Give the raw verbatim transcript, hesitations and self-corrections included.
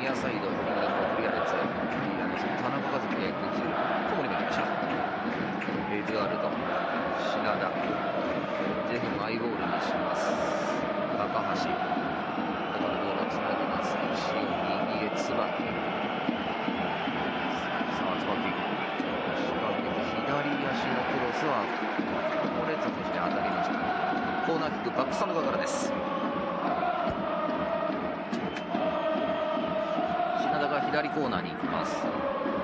ニアサイド、右にクリアレンス、田中和樹が行く、小森が来ました。エドワルド、品田、ジェフマイボールにします。高橋、ここのボールをつなぎます。塩右へ椿。さあ、椿。仕掛けて左足のクロスは、これ、そして当たりました。コーナーキック、バックスタンド側からです。品田が左コーナーに行きます。